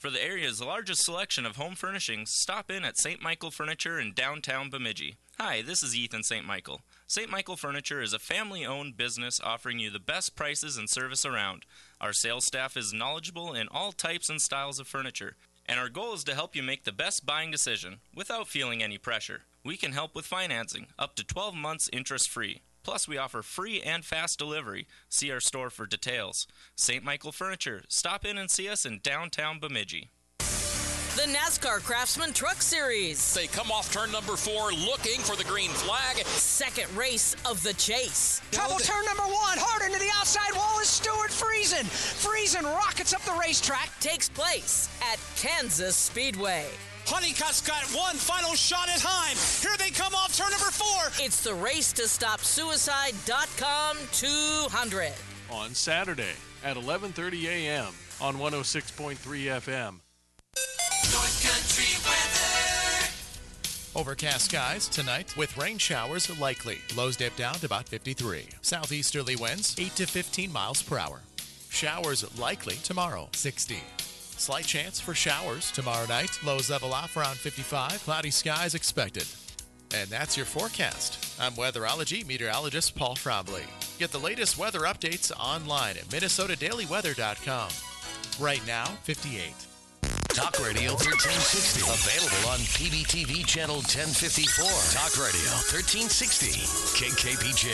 For the area's largest selection of home furnishings, stop in at St. Michael Furniture in downtown Bemidji. Hi, this is Ethan St. Michael. St. Michael Furniture is a family-owned business offering you the best prices and service around. Our sales staff is knowledgeable in all types and styles of furniture, and our goal is to help you make the best buying decision without feeling any pressure. We can help with financing, up to 12 months interest-free. Plus, we offer free and fast delivery. See our store for details. St. Michael Furniture. Stop in and see us in downtown Bemidji. The NASCAR Craftsman Truck Series. They come off turn number 4 looking for the green flag. Second race of the chase. Trouble turn number 1. Hard into the outside wall is Stuart Friesen. Friesen rockets up the racetrack. Takes place at Kansas Speedway. Honeycutt's got one final shot at time. Here they come off turn number 4. It's the Race to Stop Suicide.com 200. On Saturday at 11:30 a.m. on 106.3 FM. North Country weather. Overcast skies tonight with rain showers likely. Lows dip down to about 53. Southeasterly winds 8 to 15 miles per hour. Showers likely tomorrow, 60. Slight chance for showers tomorrow night. Lows level off around 55. Cloudy skies expected. And that's your forecast. I'm weatherology meteorologist Paul Frombley. Get the latest weather updates online at minnesotadailyweather.com. Right now, 58. Talk Radio 1360. Available on PBTV channel 1054. Talk Radio 1360. KKPJ.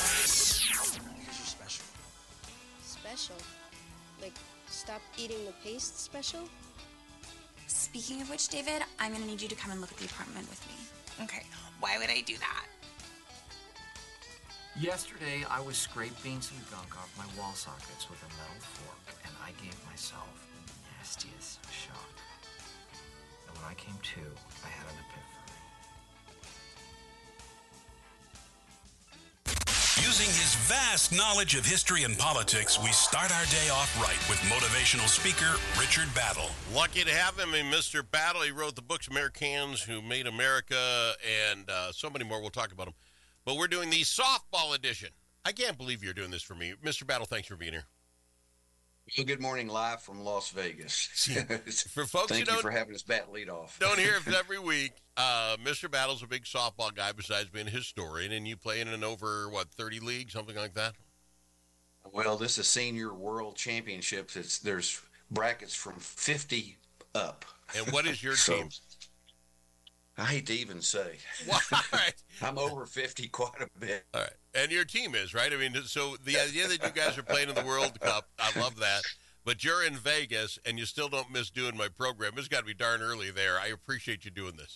Special? Like, stop eating the paste special? Speaking of which, David, I'm going to need you to come and look at the apartment with me. Okay, why would I do that? Yesterday, I was scraping some gunk off my wall sockets with a metal fork, and I gave myself the nastiest shock. And when I came to, I had an epiphany. Using his vast knowledge of history and politics, we start our day off right with motivational speaker Richard Battle. Lucky to have him, Mr. Battle. He wrote the books Americans Who Made America and so many more. We'll talk about them. But we're doing the softball edition. I can't believe you're doing this for me. Mr. Battle, thanks for being here. Well, good morning, live from Las Vegas. For folks Thank you for having us bat lead off. Don't hear it every week. Mr. Battle's a big softball guy besides being a historian, and you play in an over, 30 leagues, something like that? Well, this is Senior World Championships. There's brackets from 50 up. And what is your team? I hate to even say. All right. I'm over 50 quite a bit. All right. And your team is, right? I mean, so the idea that you guys are playing in the World Cup, I love that. But you're in Vegas, and you still don't miss doing my program. It's got to be darn early there. I appreciate you doing this.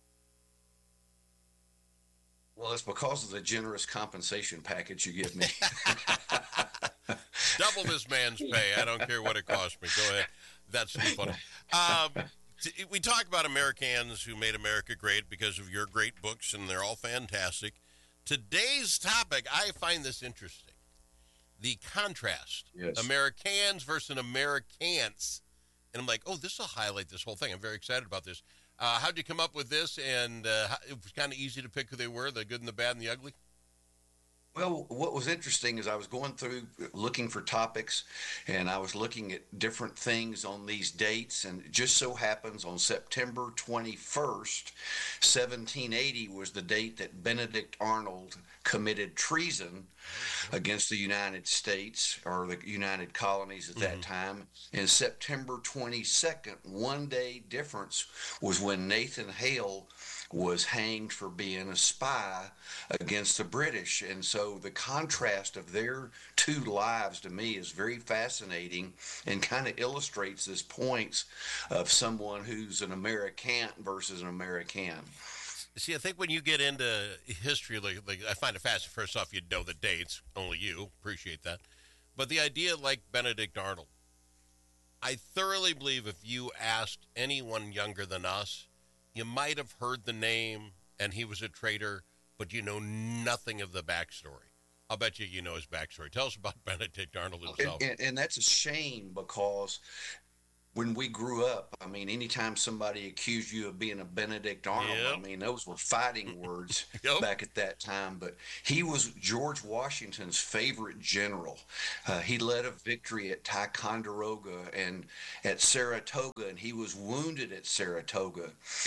Well, it's because of the generous compensation package you give me. Double this man's pay. I don't care what it costs me. Go ahead. That's too funny. We talk about Americans Who Made America Great because of your great books, and they're all fantastic. Today's topic, I find this interesting. The contrast. Yes. Americans versus Americans. And I'm like, oh, this will highlight this whole thing. I'm very excited about this. How'd you come up with this? And it was kind of easy to pick who they were, the good and the bad and the ugly? Well, what was interesting is I was going through looking for topics, and I was looking at different things on these dates, and it just so happens on September 21st, 1780 was the date that Benedict Arnold committed treason against the United States, or the United Colonies at that time. And September 22nd, one day difference, was when Nathan Hale was hanged for being a spy against the British. And so the contrast of their two lives to me is very fascinating and kind of illustrates this points of someone who's an American versus an American. See, I think when you get into history, like I find it fascinating. First off, you know the dates. Only you. Appreciate that. But the idea like Benedict Arnold, I thoroughly believe if you asked anyone younger than us, you might have heard the name and he was a traitor, but you know nothing of the backstory. I'll bet you know his backstory. Tell us about Benedict Arnold himself. And that's a shame because when we grew up, I mean, anytime somebody accused you of being a Benedict Arnold, I mean, those were fighting words back at that time. But he was George Washington's favorite general. He led a victory at Ticonderoga and at Saratoga, and he was wounded at Saratoga.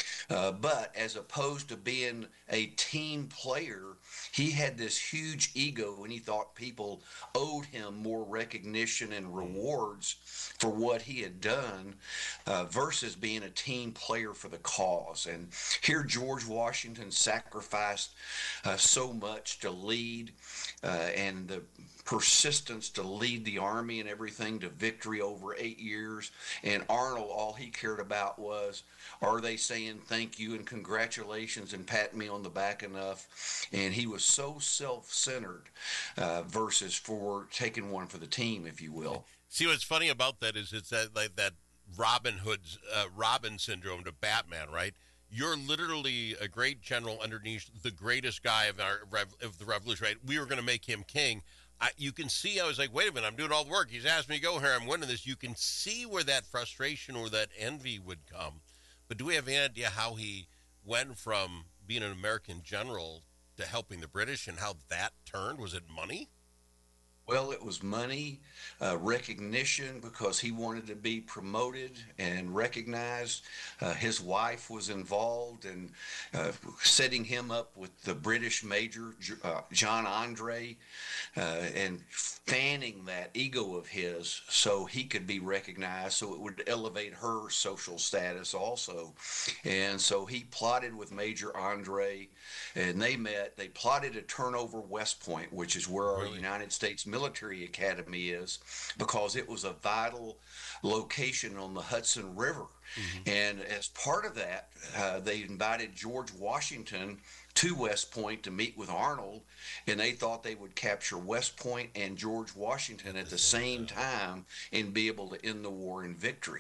But as opposed to being a team player, he had this huge ego, and he thought people owed him more recognition and rewards for what he had done versus being a team player for the cause. And here George Washington sacrificed so much to lead and the persistence to lead the army and everything to victory over 8 years. And Arnold, all he cared about was, are they saying thank you and congratulations and patting me on the back enough? And he was so self-centered versus for taking one for the team, if you will. See, what's funny about that is it's that Robin Hood's Robin syndrome to Batman, right? You're literally a great general underneath the greatest guy of the revolution, right? We were going to make him king. You can see, I was like, wait a minute, I'm doing all the work. He's asked me to go here. I'm winning this. You can see where that frustration or that envy would come. But do we have any idea how he went from being an American general to helping the British and how that turned? Was it money? Well, it was money, recognition, because he wanted to be promoted and recognized. His wife was involved in setting him up with the British Major, John Andre, and fanning that ego of his so he could be recognized, so it would elevate her social status also. And so he plotted with Major Andre, and they met. They plotted to turn over West Point, which is where our United States Military Academy is, because it was a vital location on the Hudson River. And as part of that, they invited George Washington to West Point to meet with Arnold, and they thought they would capture West Point and George Washington at the same time and be able to end the war in victory.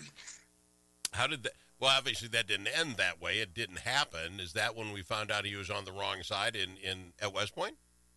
How did that? Well, obviously that didn't end that way. It didn't happen. Is that when we found out he was on the wrong side at West Point?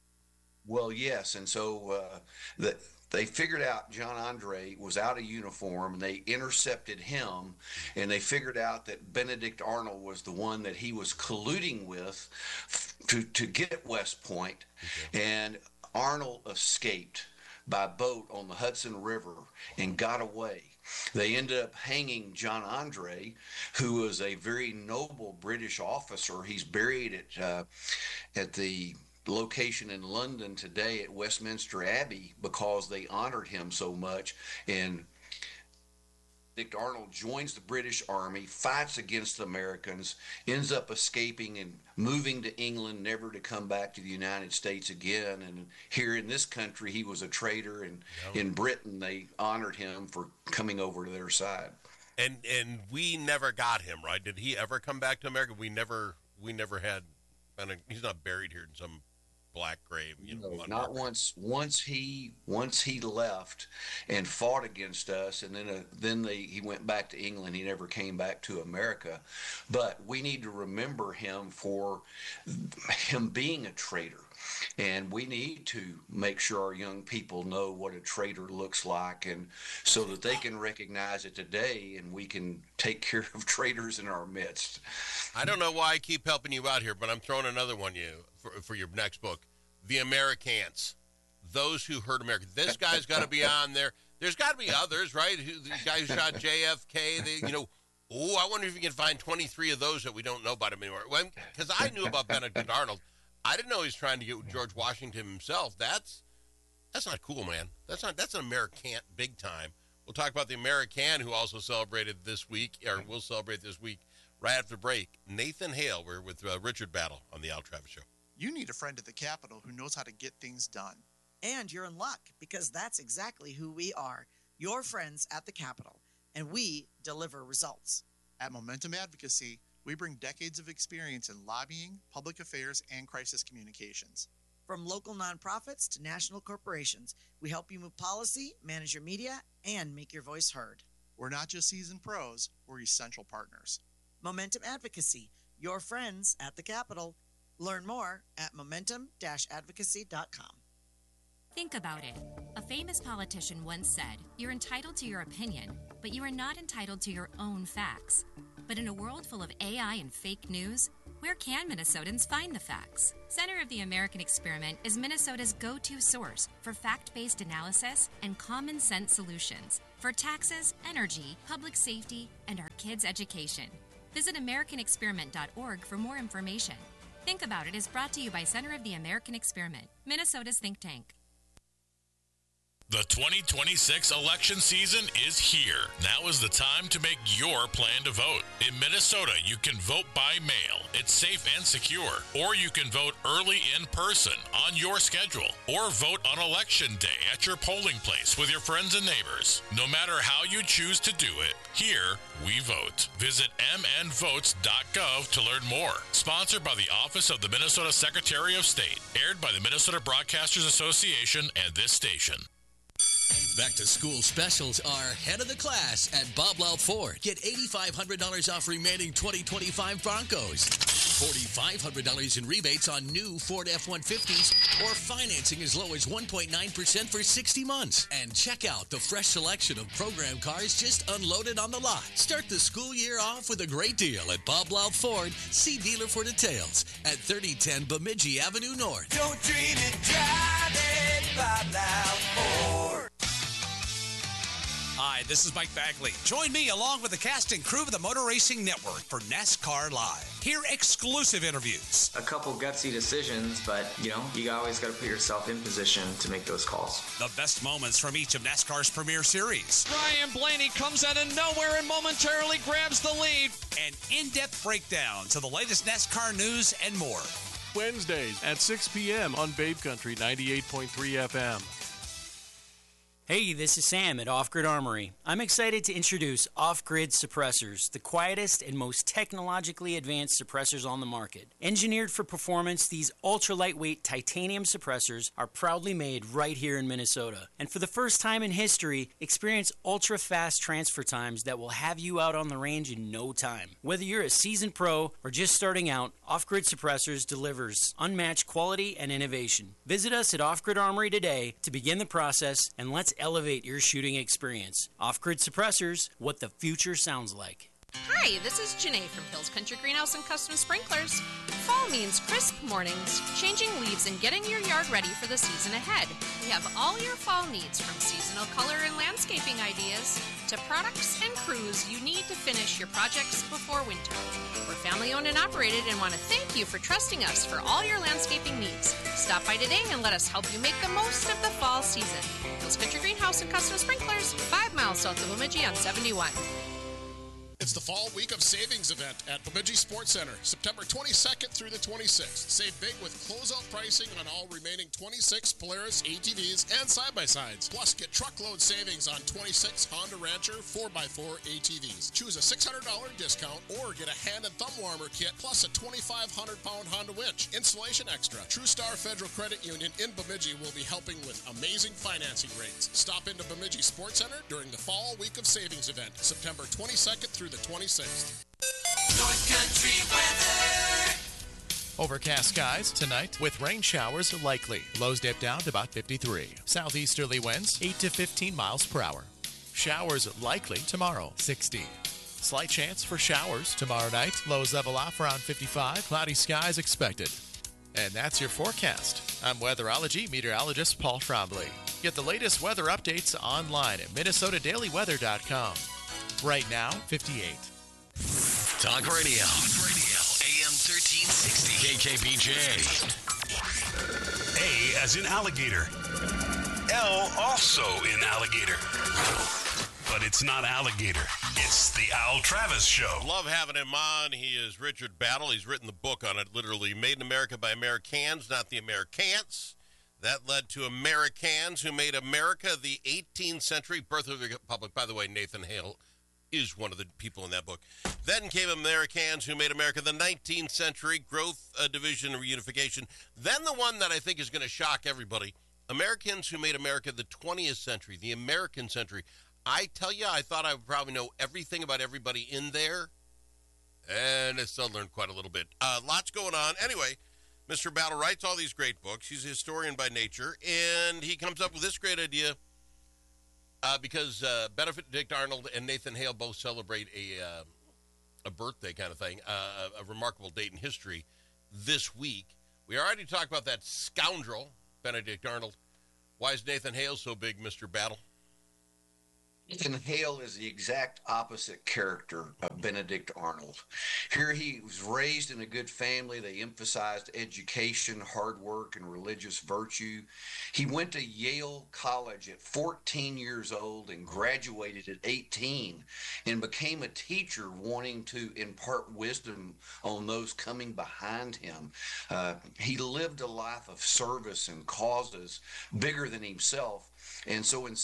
Well, yes, and so they figured out John Andre was out of uniform, and they intercepted him, and they figured out that Benedict Arnold was the one that he was colluding with to get West Point, and Arnold escaped by boat on the Hudson River and got away. They ended up hanging John Andre, who was a very noble British officer. He's buried at the location in London today at Westminster Abbey because they honored him so much. And Benedict Arnold joins the British Army, fights against the Americans, ends up escaping and moving to England, never to come back to the United States again. And here in this country, he was a traitor, and in Britain, they honored him for coming over to their side. And we never got him, right? Did he ever come back to America? We never had. He's not buried here in some black grave. No, not once. Once he left and fought against us, and then he went back to England. He never came back to America. But we need to remember him for him being a traitor. And we need to make sure our young people know what a traitor looks like, and so that they can recognize it today, and we can take care of traitors in our midst. I don't know why I keep helping you out here, but I'm throwing another one for your next book, The Americans, Those Who Hurt America. This guy's got to be on there. There's got to be others, right? The guy who shot JFK, I wonder if you can find 23 of those that we don't know about him anymore. Because I knew about Benedict Arnold. I didn't know he was trying to get with George Washington himself. That's not cool, man. That's an American big time. We'll talk about the American who also celebrated this week, or will celebrate this week, right after break. Nathan Hale, we're with Richard Battle on the Al Travis Show. You need a friend at the Capitol who knows how to get things done. And you're in luck, because that's exactly who we are, your friends at the Capitol, and we deliver results. At Momentum Advocacy, we bring decades of experience in lobbying, public affairs, and crisis communications. From local nonprofits to national corporations, we help you move policy, manage your media, and make your voice heard. We're not just seasoned pros, we're essential partners. Momentum Advocacy, your friends at the Capitol. Learn more at momentum-advocacy.com. Think about it. A famous politician once said, "You're entitled to your opinion, but you are not entitled to your own facts." But in a world full of AI and fake news, where can Minnesotans find the facts? Center of the American Experiment is Minnesota's go-to source for fact-based analysis and common sense solutions for taxes, energy, public safety, and our kids' education. Visit AmericanExperiment.org for more information. Think About It is brought to you by Center of the American Experiment, Minnesota's think tank. The 2026 election season is here. Now is the time to make your plan to vote. In Minnesota, you can vote by mail. It's safe and secure. Or you can vote early in person on your schedule. Or vote on election day at your polling place with your friends and neighbors. No matter how you choose to do it, here we vote. Visit mnvotes.gov to learn more. Sponsored by the Office of the Minnesota Secretary of State. Aired by the Minnesota Broadcasters Association and this station. Back to school specials are head of the class at Bob Loud Ford. Get $8,500 off remaining 2025 Broncos. $4,500 in rebates on new Ford F-150s or financing as low as 1.9% for 60 months. And check out the fresh selection of program cars just unloaded on the lot. Start the school year off with a great deal at Bob Loud Ford. See dealer for details at 3010 Bemidji Avenue North. Don't dream it, drive it, Bob Loud Ford. Hi, this is Mike Bagley. Join me along with the cast and crew of the Motor Racing Network for NASCAR Live. Hear exclusive interviews. A couple gutsy decisions, but, you always got to put yourself in position to make those calls. The best moments from each of NASCAR's premier series. Ryan Blaney comes out of nowhere and momentarily grabs the lead. And in-depth breakdowns of the latest NASCAR news and more. Wednesdays at 6 p.m. on Babe Country 98.3 FM. Hey, this is Sam at Off Grid Armory. I'm excited to introduce Off Grid Suppressors, the quietest and most technologically advanced suppressors on the market. Engineered for performance, these ultra-lightweight titanium suppressors are proudly made right here in Minnesota. And for the first time in history, experience ultra-fast transfer times that will have you out on the range in no time. Whether you're a seasoned pro or just starting out, Off Grid Suppressors delivers unmatched quality and innovation. Visit us at Off Grid Armory today to begin the process, and let's elevate your shooting experience. Off-Grid Suppressors, what the future sounds like. Hi, this is Janae from Hills Country Greenhouse and Custom Sprinklers. Fall means crisp mornings, changing leaves, and getting your yard ready for the season ahead. We have all your fall needs, from seasonal color and landscaping ideas to products and crews you need to finish your projects before winter. We're family owned and operated and want to thank you for trusting us for all your landscaping needs. Stop by today and let us help you make the most of the fall season. Hills Country Greenhouse and Custom Sprinklers, 5 miles south of Bemidji on 71. It's the Fall Week of Savings event at Bemidji Sports Center, September 22nd through the 26th. Save big with closeout pricing on all remaining 26 Polaris ATVs and side-by-sides. Plus, get truckload savings on 26 Honda Rancher 4x4 ATVs. Choose a $600 discount or get a hand and thumb warmer kit plus a 2,500-pound Honda winch. Installation extra. TrueStar Federal Credit Union in Bemidji will be helping with amazing financing rates. Stop into Bemidji Sports Center during the Fall Week of Savings event, September 22nd through the 26th. North Country weather. Overcast skies tonight with rain showers likely. Lows dip down to about 53. Southeasterly winds 8 to 15 miles per hour. Showers likely tomorrow, 60. Slight chance for showers tomorrow night. Lows level off around 55. Cloudy skies expected. And that's your forecast. I'm weatherology meteorologist Paul Trombley. Get the latest weather updates online at minnesotadailyweather.com. Right now, 58. Talk Radio. AM 1360. KKPJ. A as in alligator. L also in alligator. But it's not alligator. It's the Al Travis Show. Love having him on. He is Richard Battle. He's written the book on it, literally Made in America by Americans, not the Americans. That led to Americans who made America the 18th century, birth of the Republic. By the way, Nathan Hale is one of the people in that book. Then came Americans who made America the 19th century, growth, division, reunification. Then the one that I think is going to shock everybody, Americans who made America the 20th century, the American century. I tell you, I thought I would probably know everything about everybody in there, and I still learned quite a little bit. Lots going on. Anyway, Mr. Battle writes all these great books. He's a historian by nature, and he comes up with this great idea because Benedict Arnold and Nathan Hale both celebrate a birthday kind of thing, a remarkable date in history this week. We already talked about that scoundrel, Benedict Arnold. Why is Nathan Hale so big, Mr. Battle? Nathan Hale is the exact opposite character of Benedict Arnold. Here he was raised in a good family. They emphasized education, hard work, and religious virtue. He went to Yale College at 14 years old and graduated at 18 and became a teacher wanting to impart wisdom on those coming behind him. He lived a life of service and causes bigger than himself. And so in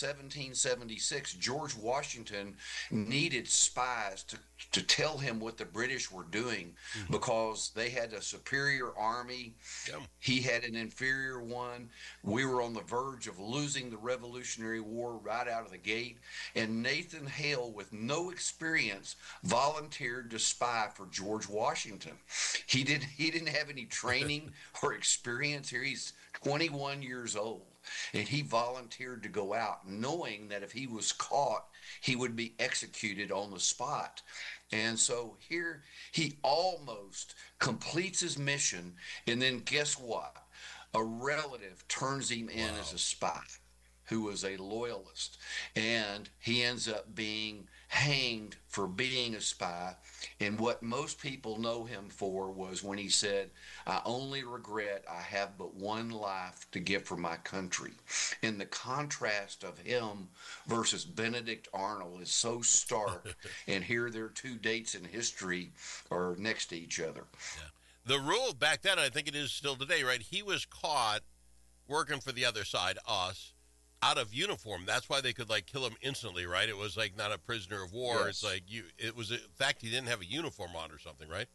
1776, George Washington needed spies to tell him what the British were doing because they had a superior army. He had an inferior one. We were on the verge of losing the Revolutionary War right out of the gate. And Nathan Hale, with no experience, volunteered to spy for George Washington. He didn't have any training or experience here. He's 21 years old. And he volunteered to go out, knowing that if he was caught, he would be executed on the spot. And so here he almost completes his mission, and then guess what? A relative turns him in as a spy who was a loyalist, and he ends up being hanged for being a spy. And what most people know him for was when he said, "I only regret I have but one life to give for my country." And the contrast of him versus Benedict Arnold is so stark. And here their two dates in history are next to each other. Yeah. The rule back then, I think it is still today, right? He was caught working for the other side, us, out of uniform. That's why they could kill him instantly, right? It was not a prisoner of war. Yes. It's like it was, in fact, he didn't have a uniform on or something, right?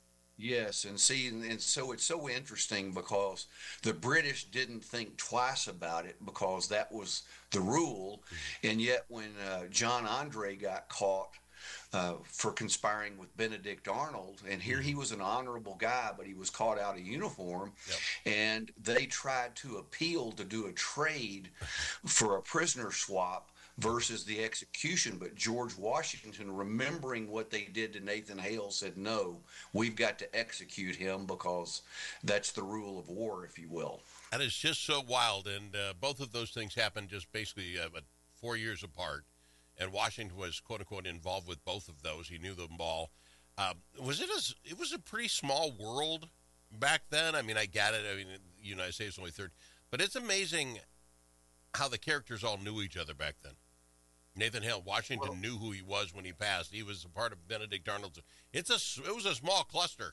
Yes, and so it's so interesting because the British didn't think twice about it because that was the rule. And yet when John Andre got caught for conspiring with Benedict Arnold, and here he was an honorable guy, but he was caught out of uniform, and they tried to appeal to do a trade for a prisoner swap versus the execution. But George Washington, remembering what they did to Nathan Hale, said, "No, we've got to execute him because that's the rule of war," if you will. That is just so wild, and both of those things happened just basically 4 years apart. And Washington was, quote unquote, involved with both of those. He knew them all. It was a pretty small world back then. I mean, I get it. I mean, the United States was only third. But it's amazing how the characters all knew each other back then. Nathan Hale, Washington knew who he was when he passed. He was a part of Benedict Arnold's. It was a small cluster.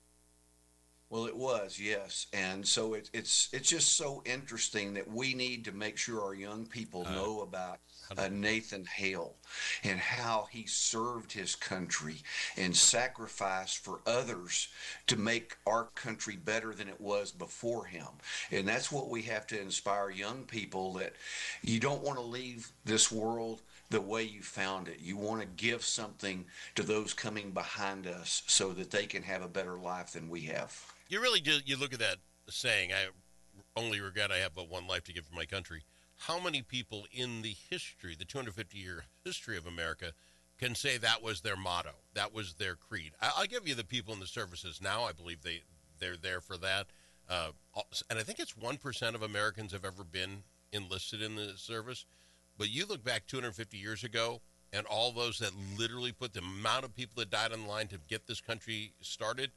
Well, it was, yes. And so it's just so interesting that we need to make sure our young people know about Nathan Hale and how he served his country and sacrificed for others to make our country better than it was before him. And that's what we have to inspire young people, that you don't want to leave this world the way you found it. You want to give something to those coming behind us so that they can have a better life than we have. You really do. You look at that saying, "I only regret I have but one life to give for my country." How many people in the history, the 250-year history of America, can say that was their motto, that was their creed? I'll give you the people in the services now. I believe they're there for that. And I think it's 1% of Americans have ever been enlisted in the service. But you look back 250 years ago, and all those that literally put the amount of people that died on the line to get this country started,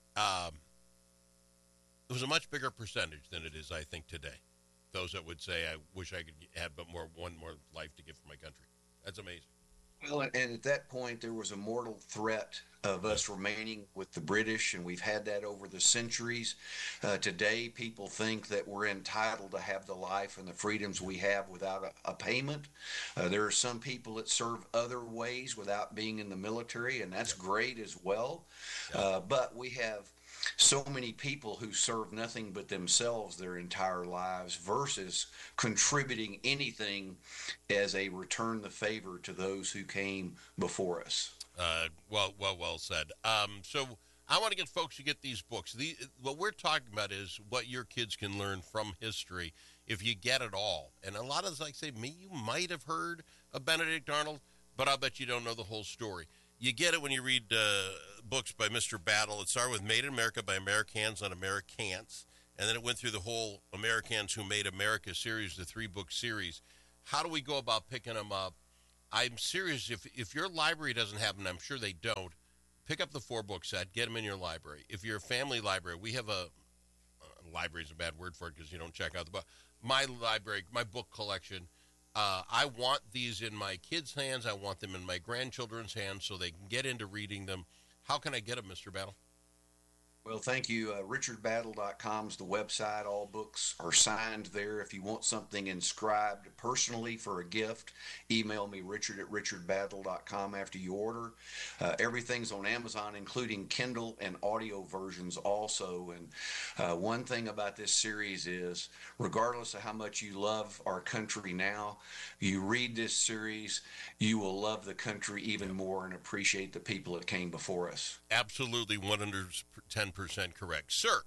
it was a much bigger percentage than it is, I think, today. Those that would say, "I wish I could have one more life to give for my country." That's amazing. Well, and at that point, there was a mortal threat of us remaining with the British, and we've had that over the centuries. Today, people think that we're entitled to have the life and the freedoms we have without a payment. There are some people that serve other ways without being in the military, and that's great as well. But we have so many people who serve nothing but themselves their entire lives versus contributing anything as a return the favor to those who came before us. Well said. So I want to get folks to get these books. What we're talking about is what your kids can learn from history if you get it all. And a lot of, like say, you might have heard of Benedict Arnold, but I'll bet you don't know the whole story. You get it when you read books by Mr. Battle. It started with Made in America by Americans on Americants, and then it went through the whole Americans Who Made America series, the 3-book series. How do we go about picking them up? I'm serious. If your library doesn't have them, I'm sure they don't, pick up the 4-book set, get them in your library. If you're a family library, we have library is a bad word for it because you don't check out the book. My library, my book collection, I want these in my kids' hands. I want them in my grandchildren's hands so they can get into reading them. How can I get them, Mr. Battle? Well, thank you. RichardBattle.com is the website. All books are signed there. If you want something inscribed personally for a gift, email me, richard@richardbattle.com after you order. Everything's on Amazon, including Kindle and audio versions also. And one thing about this series is, regardless of how much you love our country now, you read this series, you will love the country even more and appreciate the people that came before us. Absolutely, 110% correct. Sir,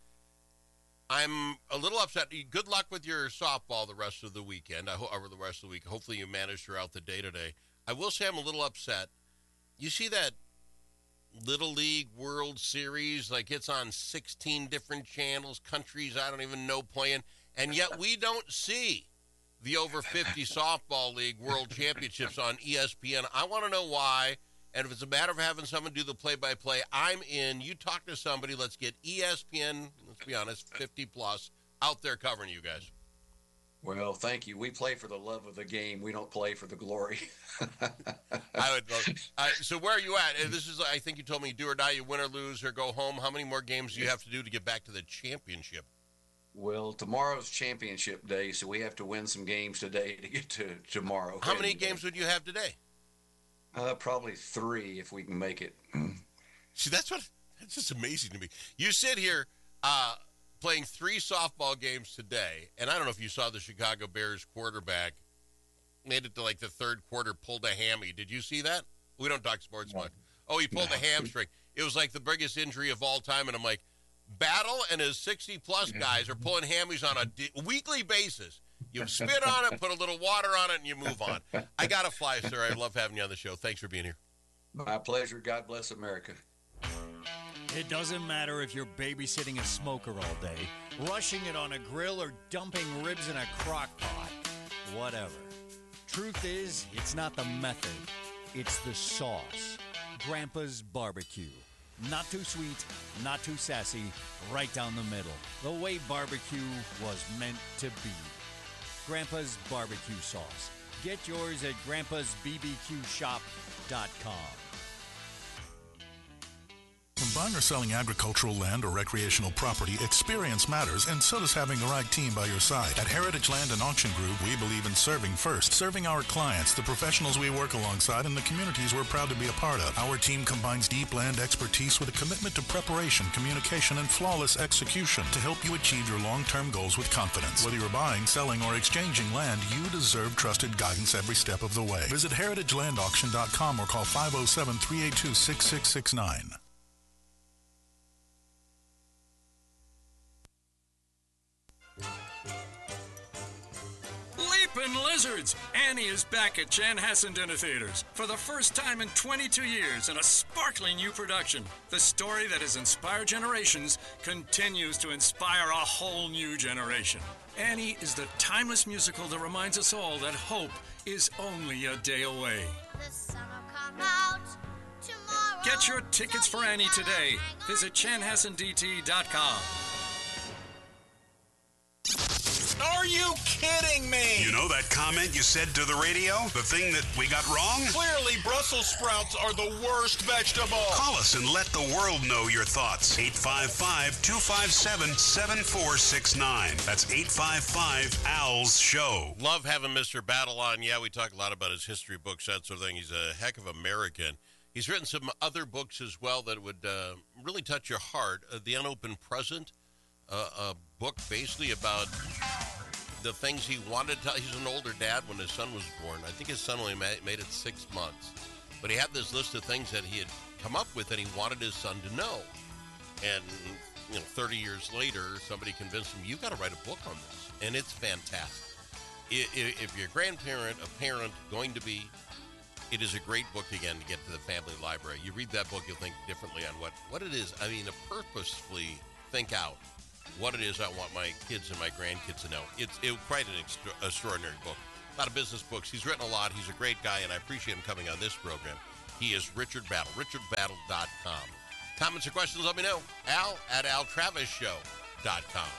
I'm a little upset. Good luck with your softball the rest of the weekend, or the rest of the week. Hopefully you manage throughout the day today. I will say I'm a little upset. You see that Little League World Series, like it's on 16 different channels, countries I don't even know playing, and yet we don't see the over 50 softball league world championships on ESPN. I want to know why. And if it's a matter of having someone do the play-by-play, I'm in. You talk to somebody. Let's get ESPN, let's be honest, 50-plus, out there covering you guys. Well, thank you. We play for the love of the game. We don't play for the glory. I would love so where are you at? This is, I think you told me, do or die, you win or lose or go home. How many more games do you have to do to get back to the championship? Well, tomorrow's championship day, so we have to win some games today to get to tomorrow. How many games would you have today? Probably 3 if we can make it. See, that's just amazing to me. You sit here playing 3 softball games today, and I don't know if you saw the Chicago Bears quarterback made it to like the third quarter, pulled a hammy. Did you see that? We don't talk sports much. Oh, he pulled a hamstring. It was like the biggest injury of all time, and I'm like, Battle and his 60-plus guys are pulling hammies on a weekly basis. You spit on it, put a little water on it, and you move on. I got to fly, sir. I love having you on the show. Thanks for being here. My pleasure. God bless America. It doesn't matter if you're babysitting a smoker all day, rushing it on a grill, or dumping ribs in a crock pot. Whatever. Truth is, it's not the method. It's the sauce. Grandpa's Barbecue. Not too sweet, not too sassy, right down the middle. The way barbecue was meant to be. Grandpa's Barbecue Sauce. Get yours at grandpasbbqshop.com. When buying or selling agricultural land or recreational property, experience matters, and so does having the right team by your side. At Heritage Land and Auction Group, we believe in serving first, serving our clients, the professionals we work alongside, and the communities we're proud to be a part of. Our team combines deep land expertise with a commitment to preparation, communication, and flawless execution to help you achieve your long-term goals with confidence. Whether you're buying, selling, or exchanging land, you deserve trusted guidance every step of the way. Visit heritagelandauction.com or call 507-382-6669. Leapin' Lizards! Annie is back at Chanhassen Dinner Theaters for the first time in 22 years in a sparkling new production. The story that has inspired generations continues to inspire a whole new generation. Annie is the timeless musical that reminds us all that hope is only a day away. The sun will come out tomorrow. Get your tickets for Annie today. Visit chanhassendt.com. Are you kidding me? You know that comment you said to the radio? The thing that we got wrong? Clearly, Brussels sprouts are the worst vegetable. Call us and let the world know your thoughts. 855-257-7469. That's 855-ALS-SHOW. Love having Mr. Battle on. Yeah, we talk a lot about his history books, that sort of thing. He's a heck of an American. He's written some other books as well that would really touch your heart. The Unopened Present, a book basically about the things he wanted to tell. He's an older dad when his son was born. I think his son only made it 6 months. But he had this list of things that he had come up with that he wanted his son to know. And, 30 years later, somebody convinced him, you got to write a book on this. And it's fantastic. If you're a grandparent, a parent, going to be, it is a great book, again, to get to the family library. You read that book, you'll think differently on what it is. I mean, to purposefully think out what it is I want my kids and my grandkids to know. It's quite an extraordinary book. A lot of business books. He's written a lot. He's a great guy, and I appreciate him coming on this program. He is Richard Battle, richardbattle.com. Comments or questions, let me know. Al@altravisshow.com.